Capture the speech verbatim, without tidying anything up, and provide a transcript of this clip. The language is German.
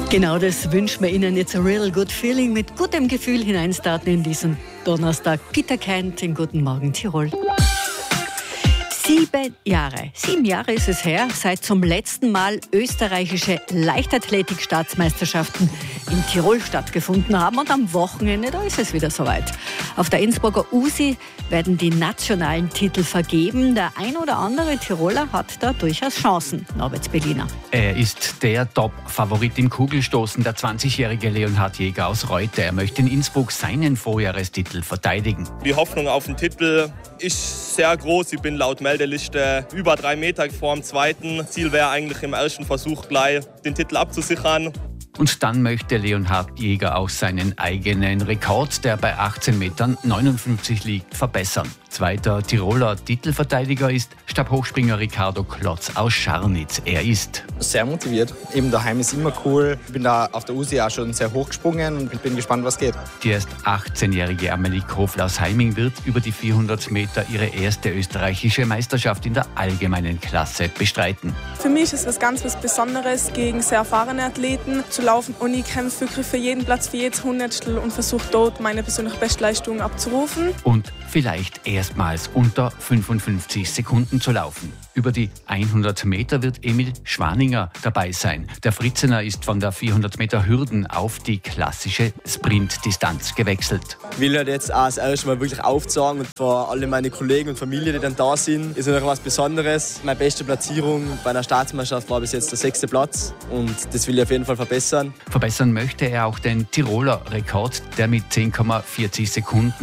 Genau das wünschen wir Ihnen jetzt. A real good feeling, mit gutem Gefühl hineinstarten in diesen Donnerstag. Peter Kent in Guten Morgen Tirol. Sieben Jahre. Sieben Jahre ist es her, seit zum letzten Mal österreichische Leichtathletik-Staatsmeisterschaften in Tirol stattgefunden haben. Und am Wochenende, da ist es wieder soweit. Auf der Innsbrucker U S I werden die nationalen Titel vergeben. Der ein oder andere Tiroler hat da durchaus Chancen. Norbert Berliner. Er ist der Top-Favorit im Kugelstoßen, der zwanzigjährige Leonhard Jäger aus Reute. Er möchte in Innsbruck seinen Vorjahrestitel verteidigen. Die Hoffnung auf den Titel ist sehr groß. Ich bin laut Meldeliste über drei Meter vor dem zweiten. Ziel wäre eigentlich im ersten Versuch gleich den Titel abzusichern. Und dann möchte Leonhard Jäger auch seinen eigenen Rekord, der bei achtzehn Metern neunundfünfzig liegt, verbessern. Zweiter Tiroler Titelverteidiger ist Stabhochspringer Ricardo Klotz aus Scharnitz. Er ist sehr motiviert. Eben daheim ist immer cool. Ich bin da auf der U S I auch schon sehr hoch gesprungen und bin gespannt, was geht. Die erst achtzehnjährige Amelie Kofler aus Heiming wird über die vierhundert Meter ihre erste österreichische Meisterschaft in der allgemeinen Klasse bestreiten. Für mich ist es was ganz was Besonderes, gegen sehr erfahrene Athleten zu laufen. Und ich kämpfe wirklich für jeden Platz, für jedes Hundertstel und versuche dort meine persönliche Bestleistung abzurufen. Und vielleicht erstmals unter fünfundfünfzig Sekunden zu laufen. Über die hundert Meter wird Emil Schwaninger dabei sein. Der Fritzener ist von der vierhundert Meter Hürden auf die klassische Sprintdistanz gewechselt. Ich will halt jetzt auch das erste Mal wirklich aufzeigen und vor alle meine Kollegen und Familie, die dann da sind, ist noch was Besonderes. Meine beste Platzierung bei einer Staatsmeisterschaft war bis jetzt der sechste Platz und das will ich auf jeden Fall verbessern. Verbessern möchte er auch den Tiroler Rekord, der mit zehn Komma vierzig Sekunden